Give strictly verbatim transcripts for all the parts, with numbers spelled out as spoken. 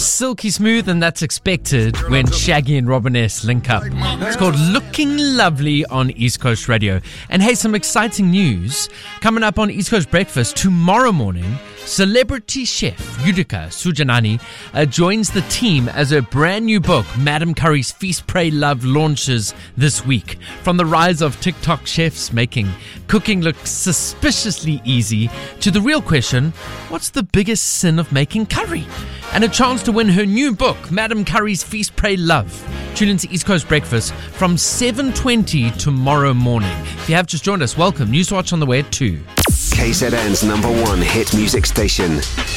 silky smooth, and that's expected when Shaggy and Robin S link up. It's called Looking Lovely on East Coast Radio. And hey, some exciting news coming up on East Coast Breakfast tomorrow morning. Celebrity chef Yudika Sujanani uh, joins the team as her brand new book, Madam Curry's Feast, Pray, Love, launches this week. From the rise of TikTok chefs making cooking look suspiciously easy to the real question, what's the biggest sin of making curry? And a chance to win her new book, Madam Curry's Feast, Pray, Love. Tune into East Coast Breakfast from seven twenty tomorrow morning. If you have just joined us, welcome. Newswatch on the way at two. K Z N's number one hit music station.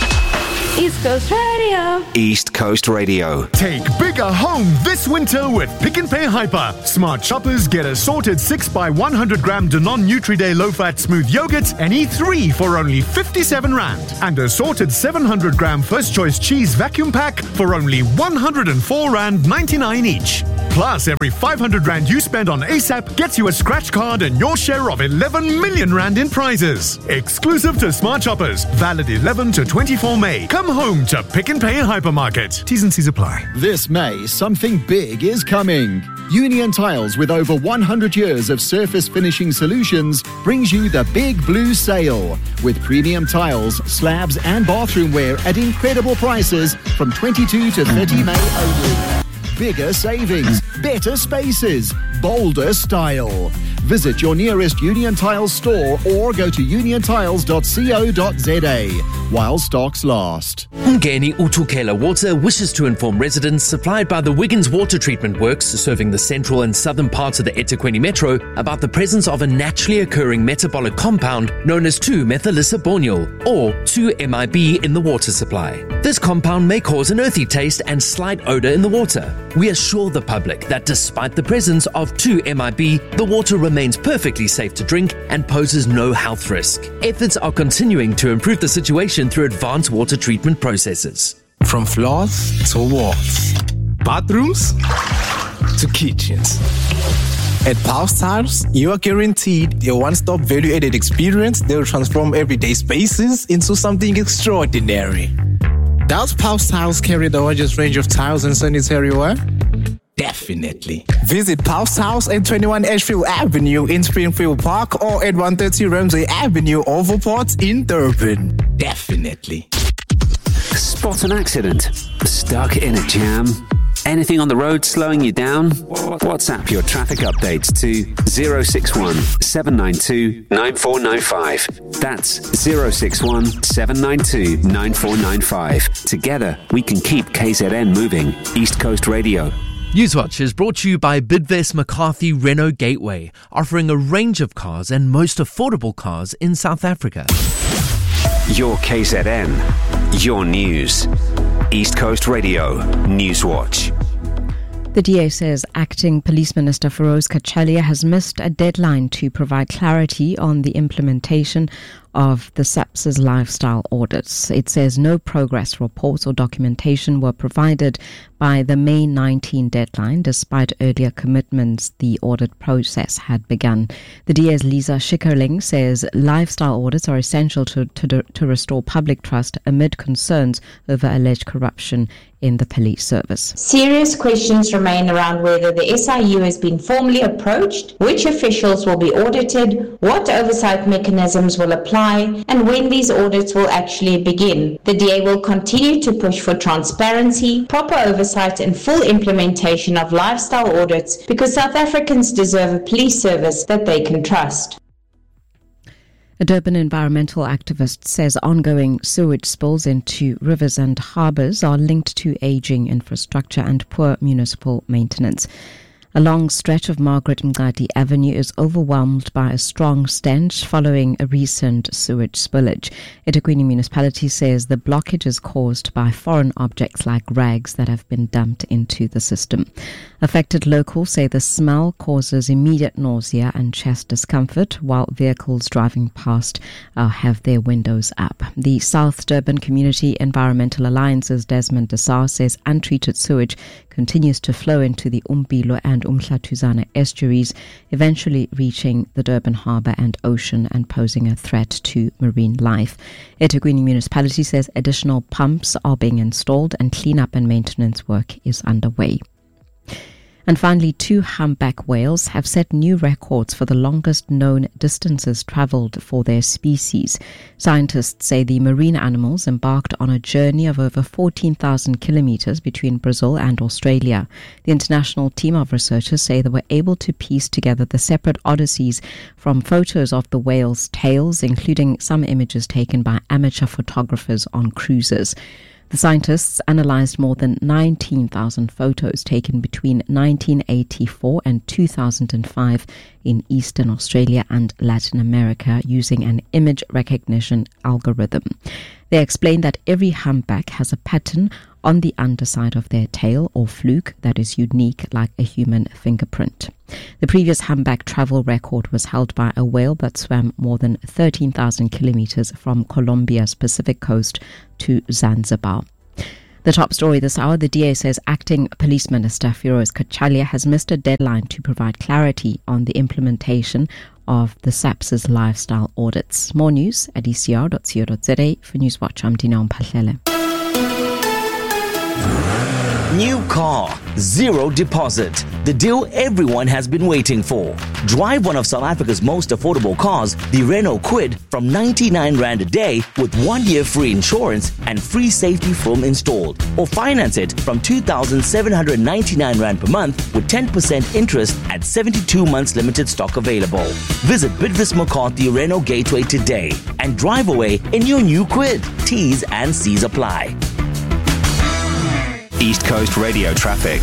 East Coast Radio. East Coast Radio. Take bigger home this winter with Pick n Pay Hyper. Smart shoppers get assorted six by one hundred gram Danone Nutri-Day low-fat smooth yogurt and eat three for only fifty-seven rand. And assorted seven hundred gram First Choice cheese vacuum pack for only one hundred four rand ninety-nine each. Plus, every five hundred rand you spend on ASAP gets you a scratch card and your share of eleven million rand in prizes. Exclusive to smart shoppers. Valid eleven to twenty-four May. Come home to Pick n Pay Hypermarket. T's and C's apply. This May, something big is coming. Union Tiles, with over one hundred years of surface finishing solutions, brings you the Big Blue Sale. With premium tiles, slabs and bathroom wear at incredible prices from twenty-two to thirty May only. Bigger savings, better spaces, bolder style. Visit your nearest Union Tiles store or go to union tiles dot co dot za while stocks last. Umgeni Utukela Water wishes to inform residents supplied by the Wiggins Water Treatment Works serving the central and southern parts of the eThekwini Metro about the presence of a naturally occurring metabolic compound known as two methylisibonyl or two M I B in the water supply. This compound may cause an earthy taste and slight odor in the water. We assure the public that despite the presence of two M I B, the water remains perfectly safe to drink and poses no health risk. Efforts are continuing to improve the situation through advanced water treatment processes. From floors to walls, bathrooms to kitchens. At Pulse Tiles, you are guaranteed a one-stop value-added experience that will transform everyday spaces into something extraordinary. Does Pulse Tiles carry the largest range of tiles and sanitary ware? Definitely. Visit Pulse Tiles at twenty-one Ashfield Avenue in Springfield Park or at one thirty Ramsey Avenue, Overport in Durban. Definitely. Spot an accident? Stuck in a jam? Anything on the road slowing you down? WhatsApp your traffic updates to zero six one, seven nine two, nine four nine five. That's zero six one, seven nine two, nine four nine five. Together, we can keep K Z N moving. East Coast Radio. Newswatch is brought to you by Bidvest McCarthy Renault Gateway, offering a range of cars and most affordable cars in South Africa. Your K Z N, your news. East Coast Radio, Newswatch. The D A says Acting Police Minister Feroz Kachalia has missed a deadline to provide clarity on the implementation of the SAPS's lifestyle audits. It says no progress reports or documentation were provided by the May nineteenth deadline, despite earlier commitments the audit process had begun. The D A's Lisa Schikkerling says lifestyle audits are essential to, to, to restore public trust amid concerns over alleged corruption in the police service. Serious questions remain around whether the S I U has been formally approached, which officials will be audited, what oversight mechanisms will apply, and when these audits will actually begin. The D A will continue to push for transparency, proper oversight and full implementation of lifestyle audits because South Africans deserve a police service that they can trust. A Durban environmental activist says ongoing sewage spills into rivers and harbours are linked to ageing infrastructure and poor municipal maintenance. A long stretch of Margaret Mngadi Avenue is overwhelmed by a strong stench following a recent sewage spillage. eThekwini municipality says the blockage is caused by foreign objects like rags that have been dumped into the system. Affected locals say the smell causes immediate nausea and chest discomfort, while vehicles driving past uh, have their windows up. The South Durban Community Environmental Alliance's Desmond Desar says untreated sewage continues to flow into the Umbilo and Umhlatuzana estuaries, eventually reaching the Durban harbour and ocean and posing a threat to marine life. eThekwini Municipality says additional pumps are being installed and cleanup and maintenance work is underway. And finally, two humpback whales have set new records for the longest known distances travelled for their species. Scientists say the marine animals embarked on a journey of over fourteen thousand kilometres between Brazil and Australia. The international team of researchers say they were able to piece together the separate odysseys from photos of the whales' tails, including some images taken by amateur photographers on cruises. The scientists analysed more than nineteen thousand photos taken between nineteen eighty-four and two thousand five in Eastern Australia and Latin America using an image recognition algorithm. They explained that every humpback has a pattern on the underside of their tail or fluke that is unique like a human fingerprint. The previous humpback travel record was held by a whale that swam more than thirteen thousand kilometres from Colombia's Pacific coast to Zanzibar. The top story this hour, the D A says acting Police Minister Feroz Kachalia has missed a deadline to provide clarity on the implementation of the SAPS's lifestyle audits. More news at e c r dot co dot z a. For Newswatch, I'm Dina Mphahlele. New car, zero deposit. The deal everyone has been waiting for. Drive one of South Africa's most affordable cars, the Renault Kwid, from ninety-nine rand a day with one year free insurance and free safety film installed. Or finance it from two thousand seven hundred ninety-nine rand per month with ten percent interest at seventy-two months limited stock available. Visit Bidvis McCarthy Renault Gateway today and drive away in your new Kwid. T's and C's apply. East Coast Radio traffic.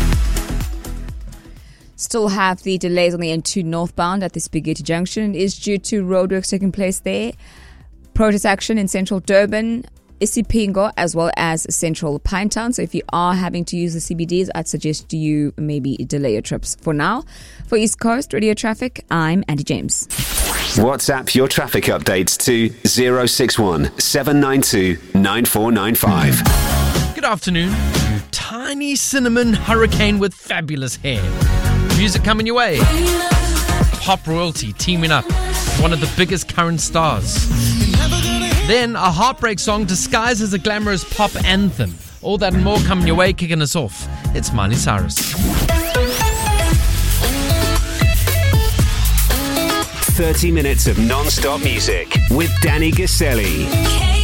Still have the delays on the N two northbound at the Spaghetti Junction. It is due to roadworks taking place there. Protest action in central Durban, Isipingo, as well as central Pinetown. So if you are having to use the C B Ds, I'd suggest you maybe delay your trips for now. For East Coast Radio Traffic, I'm Andy James. WhatsApp your traffic updates to zero six one seven nine two nine four nine five. Good afternoon, you tiny cinnamon hurricane with fabulous hair. Music coming your way. Pop royalty teaming up, one of the biggest current stars. Then a heartbreak song disguised as a glamorous pop anthem. All that and more coming your way, kicking us off. It's Miley Cyrus. thirty minutes of non-stop music with Danny Gaselli.